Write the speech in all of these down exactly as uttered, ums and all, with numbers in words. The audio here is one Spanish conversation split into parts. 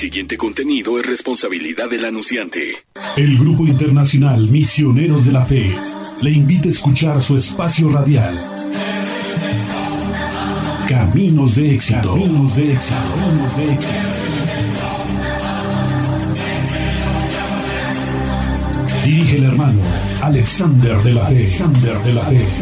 siguiente contenido es responsabilidad del anunciante. El Grupo Internacional Misioneros de la Fe le invita a escuchar su espacio radial Caminos de Éxito. Caminos de Éxito. Caminos de Éxito. Dirige el hermano Alexander de la Fe. Alexander de la Fe.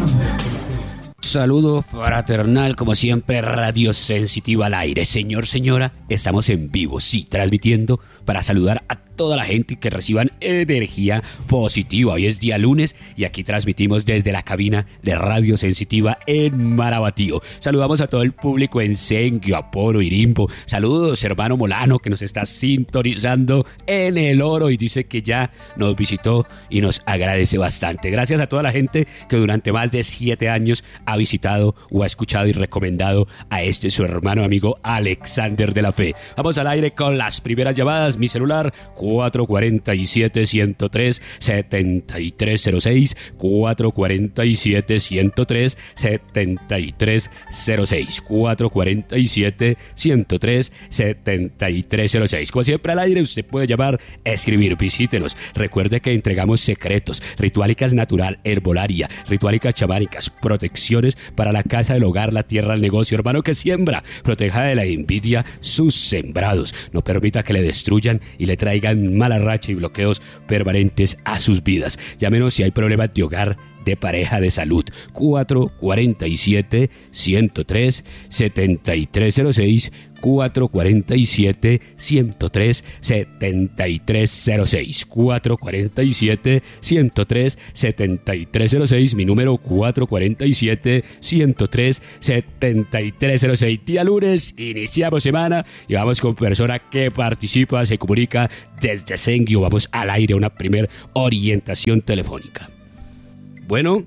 Saludo fraternal, como siempre, Radio Sensitiva al aire. Señor, señora, estamos en vivo, sí, transmitiendo para saludar a toda la gente y que reciban energía positiva. Hoy es día lunes y aquí transmitimos desde la cabina de Radio Sensitiva en Marabatío. Saludamos a todo el público en Senquio, Aporo, Irimbo. Saludos, hermano Molano, que nos está sintonizando en El Oro y dice que ya nos visitó y nos agradece bastante. Gracias a toda la gente que durante más de siete años ha visitado o ha escuchado y recomendado a este su hermano amigo Alexander de la Fe. Vamos al aire con las primeras llamadas. Mi celular cuatro cuatro siete, uno cero tres, siete tres cero seis, cuatro cuatro siete, uno cero tres, siete tres cero seis, cuatro cuatro siete, uno cero tres, siete tres cero seis. Como siempre al aire usted puede llamar, escribir, visítenos. Recuerde que entregamos secretos, rituálicas natural, herbolaria, rituálicas chamánicas, protecciones para la casa, el hogar, la tierra, el negocio. Hermano que siembra, proteja de la envidia sus sembrados. No permita que le destruyan y le traigan mala racha y bloqueos permanentes a sus vidas. Llámenos si hay problemas de hogar, de pareja, de salud. cuatro cuatro siete, uno cero tres, siete tres cero seis, cuatro cuatro siete, uno cero tres, siete tres cero seis, cuatro cuatro siete, uno cero tres, siete tres cero seis, mi número cuatro cuatro siete, uno cero tres, siete tres cero seis. Día lunes, iniciamos semana y vamos con persona que participa, se comunica desde Senguio. Vamos al aire, una primer orientación telefónica. Bueno.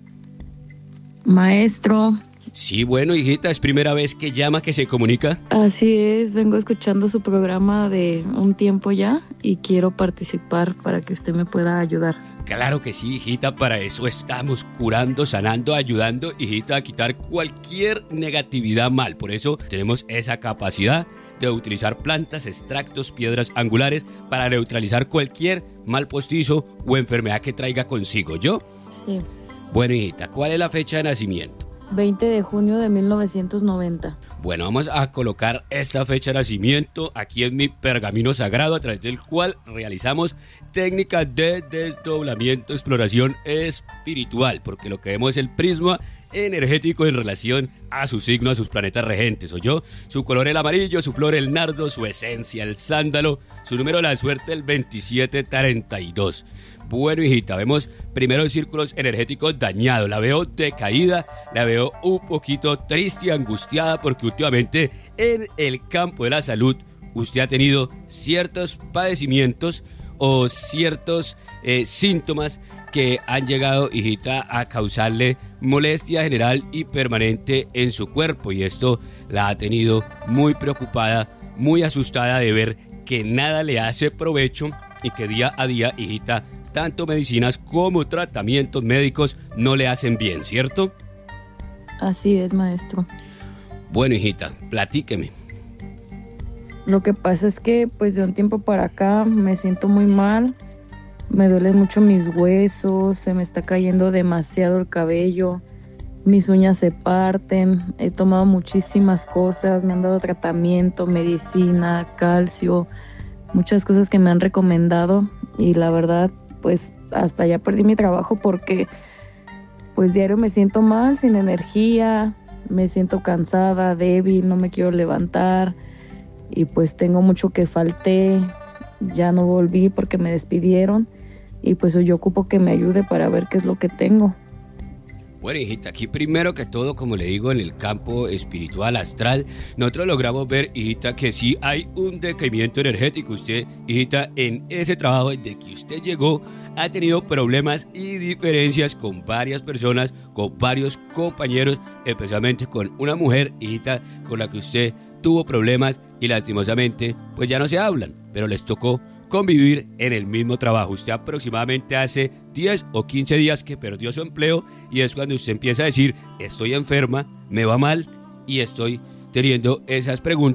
Maestro. Sí, bueno, hijita, ¿es primera vez que llama, que se comunica? Así es, vengo escuchando su programa de un tiempo ya y quiero participar para que usted me pueda ayudar. Claro que sí, hijita, para eso estamos, curando, sanando, ayudando, hijita, a quitar cualquier negatividad mal. Por eso tenemos esa capacidad de utilizar plantas, extractos, piedras angulares para neutralizar cualquier mal postizo o enfermedad que traiga consigo. ¿Yo? Sí. Bueno, hijita, ¿cuál es la fecha de nacimiento? veinte de junio de mil novecientos noventa. Bueno, vamos a colocar esta fecha de nacimiento aquí en mi pergamino sagrado, a través del cual realizamos técnicas de desdoblamiento, exploración espiritual, porque lo que vemos es el prisma energético en relación a su signo, a sus planetas regentes. ¿Oyó? Su color el amarillo, su flor el nardo, su esencia el sándalo, su número de la suerte el veintisiete treinta y dos. Bueno, hijita, vemos primero círculos energéticos dañados, la veo decaída, la veo un poquito triste y angustiada porque últimamente en el campo de la salud usted ha tenido ciertos padecimientos o ciertos eh, síntomas que han llegado, hijita, a causarle molestia general y permanente en su cuerpo, y esto la ha tenido muy preocupada, muy asustada de ver que nada le hace provecho y que día a día, hijita, tanto medicinas como tratamientos médicos no le hacen bien, ¿cierto? Así es, maestro. Bueno, hijita, platíqueme. Lo que pasa es que, pues, de un tiempo para acá me siento muy mal. Me duelen mucho mis huesos, se me está cayendo demasiado el cabello, mis uñas se parten. He tomado muchísimas cosas, me han dado tratamiento, medicina, calcio, muchas cosas que me han recomendado, y la verdad, pues hasta ya perdí mi trabajo porque pues diario me siento mal, sin energía, me siento cansada, débil, no me quiero levantar, y pues tengo mucho que falté, ya no volví porque me despidieron, y pues yo ocupo que me ayude para ver qué es lo que tengo. Bueno, hijita, aquí primero que todo, como le digo, en el campo espiritual, astral, nosotros logramos ver, hijita, que sí hay un decaimiento energético. Usted, hijita, en ese trabajo desde que usted llegó, ha tenido problemas y diferencias con varias personas, con varios compañeros, especialmente con una mujer, hijita, con la que usted tuvo problemas y lastimosamente, pues ya no se hablan, pero les tocó convivir en el mismo trabajo. Usted aproximadamente hace diez o quince días que perdió su empleo, y es cuando usted empieza a decir: estoy enferma, me va mal y estoy teniendo esas preguntas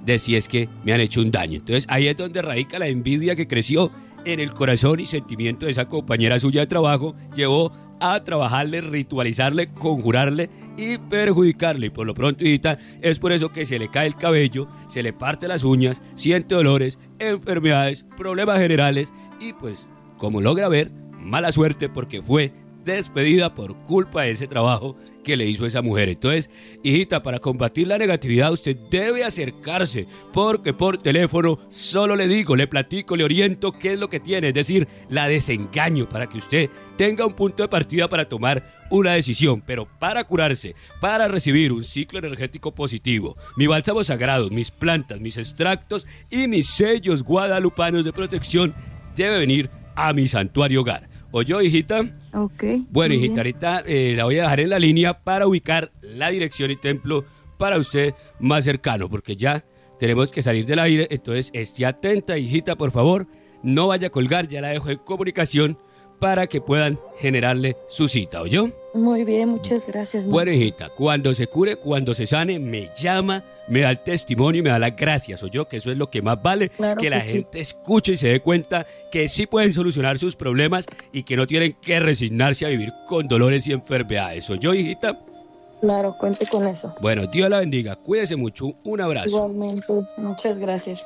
de si es que me han hecho un daño. Entonces ahí es donde radica la envidia que creció en el corazón y sentimiento de esa compañera suya de trabajo, llevó a trabajarle, ritualizarle, conjurarle y perjudicarle. Y por lo pronto, hijita, es por eso que se le cae el cabello, se le parte las uñas, siente dolores, enfermedades, problemas generales y pues, como logra ver, mala suerte porque fue despedida por culpa de ese trabajo que le hizo esa mujer. Entonces, hijita, para combatir la negatividad usted debe acercarse, porque por teléfono solo le digo, le platico, le oriento qué es lo que tiene, es decir, la desengaño, para que usted tenga un punto de partida para tomar una decisión. Pero para curarse, para recibir un ciclo energético positivo, mi bálsamo sagrado, mis plantas, mis extractos y mis sellos guadalupanos de protección, debe venir a mi santuario hogar. ¿Oyó, hijita? Ok. Bueno, hijita, ahorita eh, la voy a dejar en la línea para ubicar la dirección y templo para usted más cercano, porque ya tenemos que salir del aire. Entonces, esté atenta, hijita, por favor. No vaya a colgar, ya la dejo en comunicación para que puedan generarle su cita, ¿oyó? Muy bien, muchas gracias. Bueno, hijita, cuando se cure, cuando se sane, me llama, me da el testimonio y me da las gracias, ¿oyó? Que eso es lo que más vale, claro que, que la sí. gente escuche y se dé cuenta que sí pueden solucionar sus problemas y que no tienen que resignarse a vivir con dolores y enfermedades, ¿oyó, hijita? Claro, cuente con eso. Bueno, Dios la bendiga, cuídese mucho, un abrazo. Igualmente, muchas gracias.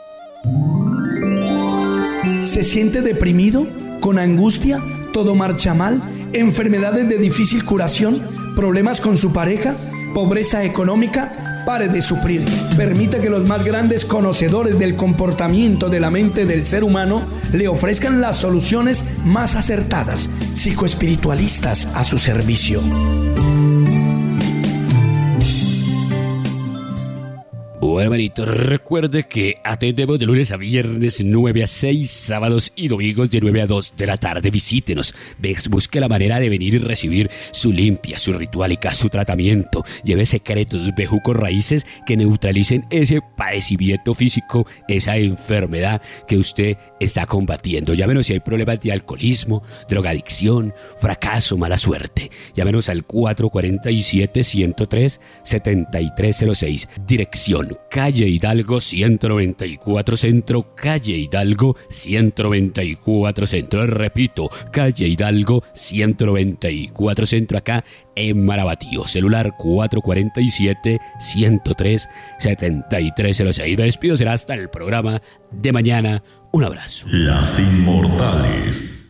¿Se siente deprimido? ¿Con angustia? ¿Todo marcha mal? ¿Enfermedades de difícil curación? ¿Problemas con su pareja? ¿Pobreza económica? Pare de sufrir. Permita que los más grandes conocedores del comportamiento de la mente del ser humano le ofrezcan las soluciones más acertadas. Psicoespiritualistas a su servicio. Bueno, hermanito, recuerde que atendemos de lunes a viernes nueve a seis, sábados y domingos de nueve a dos de la tarde. Visítenos, busque la manera de venir y recibir su limpia, su ritualica, su tratamiento. Lleve secretos, bejucos, raíces que neutralicen ese padecimiento físico, esa enfermedad que usted está combatiendo. Llámenos si hay problemas de alcoholismo, drogadicción, fracaso, mala suerte. Llámenos al cuatro cuatro siete, uno cero tres, siete tres cero seis. Dirección calle Hidalgo ciento noventa y cuatro Centro, calle Hidalgo ciento noventa y cuatro Centro. Repito, calle Hidalgo ciento noventa y cuatro Centro, acá en Marabatío. Celular cuatro cuatro siete, uno cero tres, siete tres cero seis. Me despido, será hasta el programa de mañana. Un abrazo. Las Inmortales.